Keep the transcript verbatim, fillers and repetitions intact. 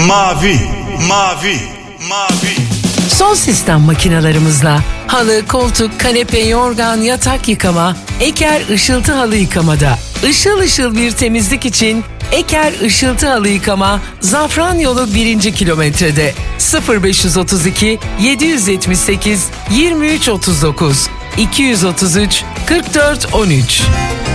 Mavi, mavi, mavi. Son sistem makinalarımızla halı, koltuk, kanepe, yorgan, yatak yıkama, Eker ışıltı halı yıkamada. Işıl ışıl bir temizlik için Eker ışıltı halı yıkama Zafran Yolu birinci kilometrede sıfır beş otuz iki yedi yetmiş sekiz yirmi üç otuz dokuz iki yüz otuz üç kırk dört on üç.